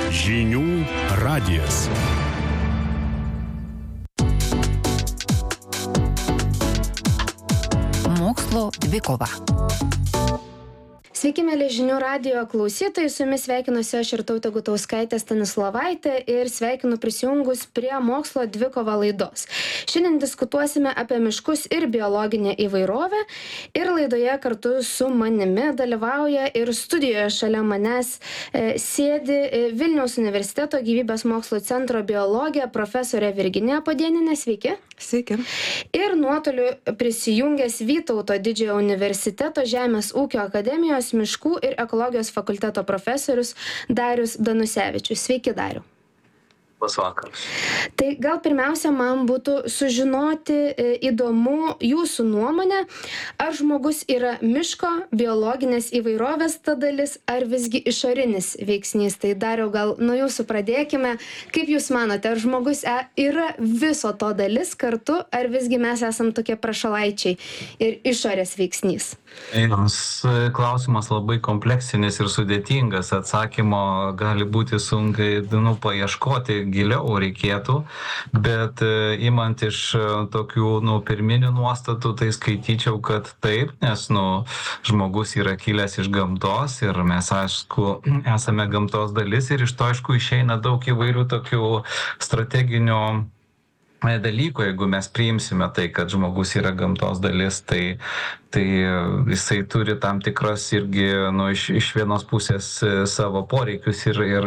Žinių radijas. Mokslo dvikova. Sveiki, mėly Žinių radijo klausytojai, su jumis sveikinuosi aš Irtautė Gutauskaitė Stanislovaitė ir sveikinu prisijungus prie Mokslo dvikova laidos. Šiandien diskutuosime apie miškus ir biologinę įvairovę ir laidoje kartu su manimi dalyvauja ir studijoje šalia manęs sėdi Vilniaus universiteto gyvybės mokslo centro biologė profesorė Virginija Podėnienė. Sveiki. Sveiki. Ir nuotoliu prisijungęs Vytauto Didžiojo universiteto Žemės ūkio akademijos miškų ir ekologijos fakulteto profesorius Darius Danusevičius. Sveiki, Dariau. Pasvakaras. Tai gal pirmiausia man būtų sužinoti įdomu jūsų nuomonę, ar žmogus yra miško, biologinės įvairovės ta dalis, ar visgi išorinis veiksnys. Tai Dariau, gal nuo jūsų pradėkime. Kaip jūs manote, ar žmogus yra viso to dalis kartu, ar visgi mes esam tokie prašalaičiai ir išorės veiksnys? Klausimas labai kompleksinis ir sudėtingas. Atsakymo gali būti sunkiai paieškoti, giliau reikėtų, bet imant iš tokių pirminių nuostatų, tai skaityčiau, kad taip, nes žmogus yra kilęs iš gamtos ir mes, aišku, esame gamtos dalis ir iš to, aišku, išeina daug įvairių tokių strateginių dalykų. Jeigu mes priimsime tai, kad žmogus yra gamtos dalis, tai jisai turi tam tikras irgi iš vienos pusės savo poreikius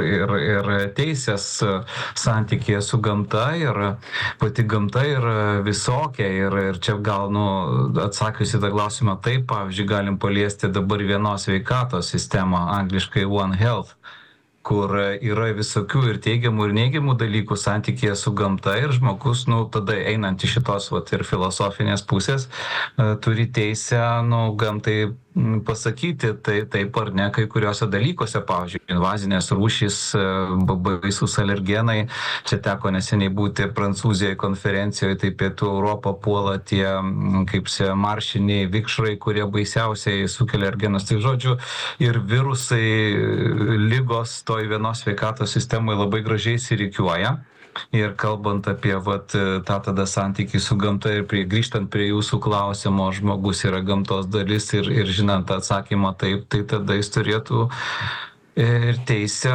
ir teisės santykėje su gamta, ir pati gamta yra visokia, ir čia gal atsakius į tą klausimą taip, pavyzdžiui, galim paliesti dabar vienos sveikatos sistemą, angliškai One Health, kur yra visokių ir teigiamų ir neigiamų dalykų santykėje su gamta, ir žmogus, tada einant iš šitos ir filosofinės pusės, turi teisę, gamtai pasakyti taip ar ne kai kuriuose dalykuose, pavyzdžiui, invazinės rūšys, baisus alergenai. Čia teko neseniai būti Prancūzijoje konferencijoje, tai Pietų Europą puola tie, maršiniai vikšrai, kurie baisiausiai sukelia alergenus. Tai žodžiu, ir virusai, ligos toj vienos sveikatos sistemoje labai gražiai įsirikiuoja. Ir kalbant apie tą tada santykį su gamta ir grįžtant prie jūsų klausimo, žmogus yra gamtos dalis ir žinant atsakymą taip, tai tada jis turėtų ir teisę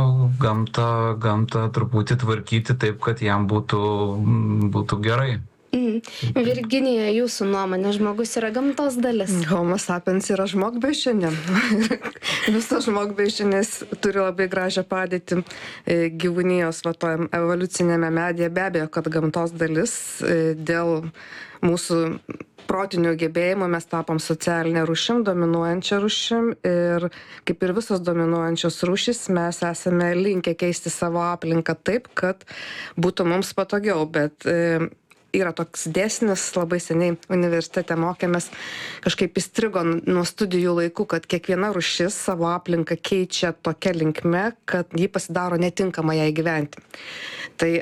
gamtą truputį tvarkyti taip, kad jam būtų gerai. Virginija, jūsų nuomonė, žmogus yra gamtos dalis? Homo sapiens yra žmogbeždžionė. Visos žmogbeždžionės turi labai gražią padėtį gyvūnijos evoliucinėme medyje. Be abejo, kad gamtos dalis dėl mūsų protinių gebėjimų mes tapom socialinė rūšim, dominuojančia rūšim, ir kaip ir visos dominuojančios rūšys mes esame linkę keisti savo aplinką taip, kad būtų mums patogiau, bet yra toks dėsnis, labai seniai universitete mokėmės, kažkaip įstrigo nuo studijų laikų, kad kiekviena rūšis savo aplinką keičia tokia linkme, kad ji pasidaro netinkama jai gyventi. Tai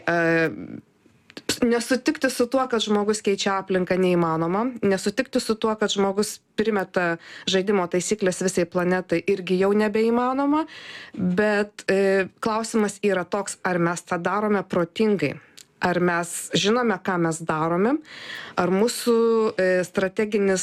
nesutikti su tuo, kad žmogus keičia aplinką, neįmanoma. Nesutikti su tuo, kad žmogus primeta žaidimo taisyklės visai planetai, irgi jau nebeįmanoma. Bet klausimas yra toks, ar mes tą darome protingai. Ar mes žinome, ką mes darome, ar mūsų strateginis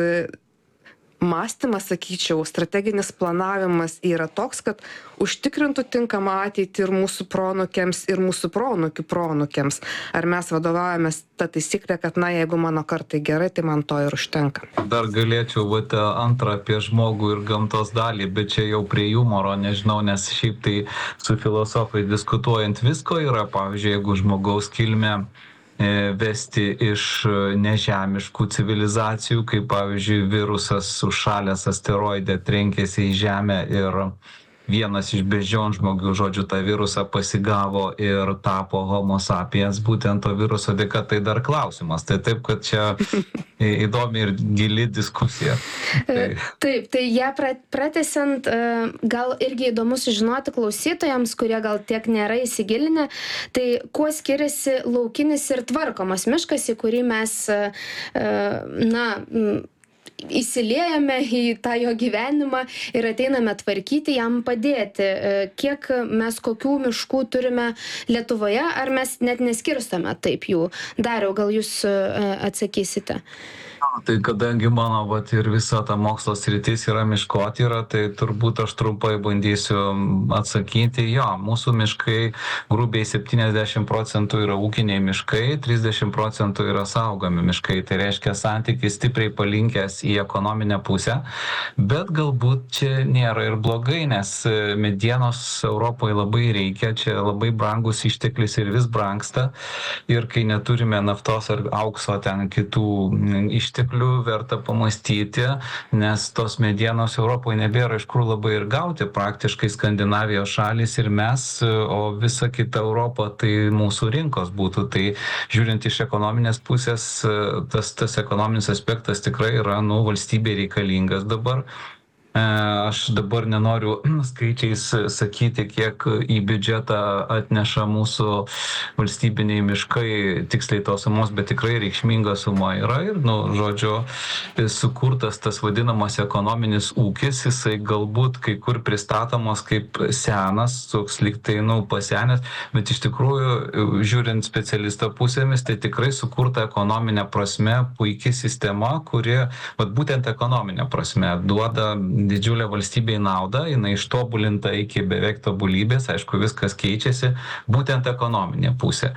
mąstymas, sakyčiau, strateginis planavimas yra toks, kad užtikrintų tinkamą ateitį ir mūsų proanūkiams, ir mūsų proanūkių proanūkiams. Ar mes vadovaujamės tą taisyklę, kad jeigu mano kartai gerai, tai man to ir užtenka. Dar galėčiau antrą apie žmogų ir gamtos dalį, bet čia jau prie humoro, nežinau, nes šiaip tai su filosofai diskutuojant visko yra, pavyzdžiui, jeigu žmogaus kilmė vesti iš nežemiškų civilizacijų, kaip pavyzdžiui virusas užšalęs asteroide trenkėsi į Žemę ir vienas iš beždžionžmogių, žodžiu, tą virusą pasigavo ir tapo Homo sapiens būtent to viruso dėka, tai dar klausimas. Tai taip, kad čia įdomi ir gili diskusija. Taip, tai ją pratęsiant, gal irgi įdomu sužinoti klausytojams, kurie gal tiek nėra įsigilinę, tai kuo skiriasi laukinis ir tvarkomas miškas, į kurį mes, įsiliejame į tą jo gyvenimą ir ateiname tvarkyti, jam padėti. Kiek mes kokių miškų turime Lietuvoje, ar mes net neskirstame taip jų? Dariau, gal jūs atsakysite? Tai kadangi mano ir visa ta mokslo sritis yra miškotyra, tai turbūt aš trumpai bandysiu atsakyti. Jo, mūsų miškai grubiai 70% yra ūkiniai miškai, 30% yra saugomi miškai. Tai reiškia santykis stipriai palinkęs į ekonominę pusę, bet galbūt čia nėra ir blogai, nes medienos Europoje labai reikia, čia labai brangus išteklis ir vis brangsta. Ir kai neturime naftos ar aukso ten kitų išteklių, verta pamastyti, nes tos medienos Europoje nebėra iš kur labai ir gauti, praktiškai Skandinavijos šalys ir mes, o visa kita Europa tai mūsų rinkos būtų. Tai žiūrint iš ekonominės pusės, tas ekonominis aspektas tikrai yra valstybei reikalingas dabar. Aš dabar nenoriu skaičiais sakyti, kiek į biudžetą atneša mūsų valstybiniai miškai, tiksliai tos sumos, bet tikrai reikšminga suma yra ir, žodžiu, sukurtas tas vadinamas ekonominis ūkis, jisai galbūt kai kur pristatomas kaip senas, toks lyg tai, pasenęs, bet iš tikrųjų, žiūrint specialisto pusėmis, tai tikrai sukurta ekonominė prasme puikia sistema, kuri, būtent ekonominė prasme, duoda didžiulę valstybei naudą, jinai ištobulinta iki beveik tobulybės, aišku, viskas keičiasi, būtent ekonominė pusė.